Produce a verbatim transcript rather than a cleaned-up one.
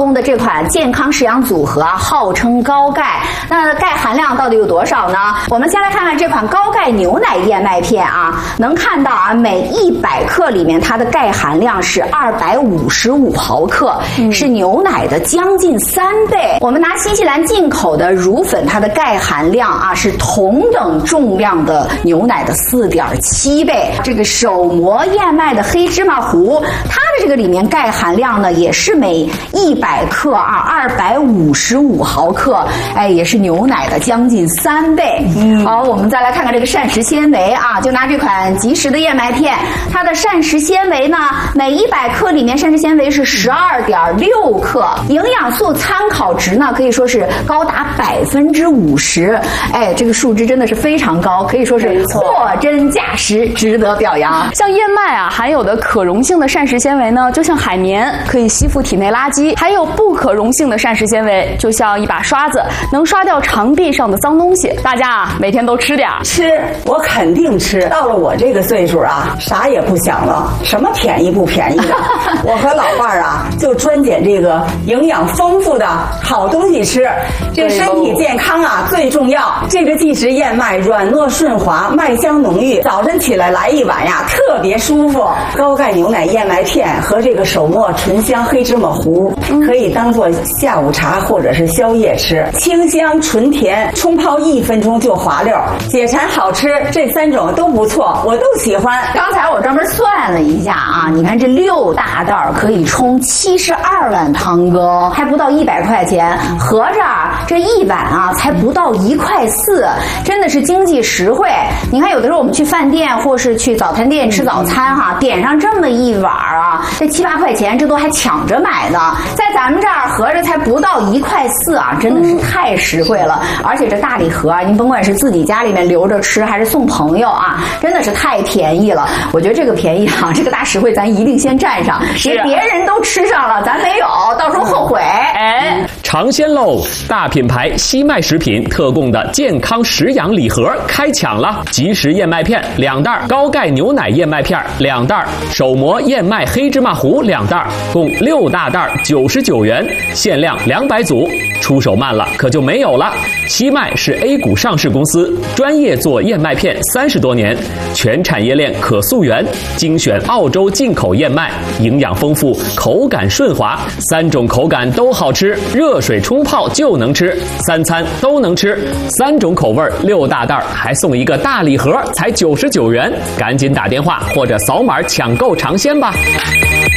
供的这款健康食养组合啊，号称高钙。那钙含量到底有多少呢？我们先来看看这款高钙牛奶燕麦片啊，能看到啊，每一百克里面它的钙含量是二百五十五毫克，嗯、是牛奶的将近三倍。我们拿新西兰进口的乳粉，它的钙含量啊是同等重量的牛奶的四点七倍。这个手磨燕麦的黑芝麻糊，它的这个里面钙含量呢也是每一百克啊二百五十五毫克，哎，也是牛奶的将近三倍。嗯，好，我们再来看看这个膳食纤维啊，就拿这款即食的燕麦片，它的膳食纤维呢，每一百克里面膳食纤维是十二点六克，营养素参考值呢可以说是高达百分之五十，哎，这个数值真的是非常高，可以说是货真价实，值得表扬。 像燕麦啊含有的可溶性的膳食纤维呢，就像海绵，可以吸附体内垃圾；还有不可溶性的膳食纤维，就像一把刷子，能刷掉肠壁上的脏东西。大家啊，每天都吃点儿。 吃，我肯定吃。到了我这个岁数啊，啥也不想了，什么便宜不便宜的，我和老伴儿啊，就专捡这个营养丰富的好东西吃。这身体健康啊最重要。这个即食燕麦软糯顺滑，麦香浓郁，早晨起来来一碗呀，特别舒服。高钙牛奶燕麦片和这个手磨醇香黑芝麻糊，可以当做下午茶或者是宵夜吃，清香纯甜，冲泡一分钟就滑溜，解馋好吃，这三种都不错，我都喜欢。 刚才我专门算了一下啊，你看这六大袋可以冲七十二碗汤羹，还不到一百块钱，合着这一碗啊才不到一块四，真的是经济实惠。你看有的时候我们去饭店或是去早餐店吃早餐哈、啊，点上这么一碗啊，这七八块钱，这都还抢着买呢。在咱们这儿合着才不到一块四啊，真的是太实惠了。而且这大礼盒啊，您甭管是自己家里面留着吃，还是送朋友啊，真的是太便宜了。我觉得这个便宜啊，这个大实惠咱一定先占上，别别人都吃上了，咱没有，到时候后悔。 哎， 尝鲜喽！大品牌西麦食品特供的健康食养礼盒开抢了，即食燕麦片两袋，高钙牛奶燕麦片两袋，手磨燕麦黑芝麻糊两袋，共六大袋，九十九元，限量两百组。出手慢了可就没有了。西麦是 A 股上市公司，专业做燕麦片三十多年，全产业链可溯源，精选澳洲进口燕麦，营养丰富，口感顺滑，三种口感都好吃，热水冲泡就能吃，三餐都能吃，三种口味六大袋，还送一个大礼盒，才九十九元，赶紧打电话或者扫码抢购尝鲜吧。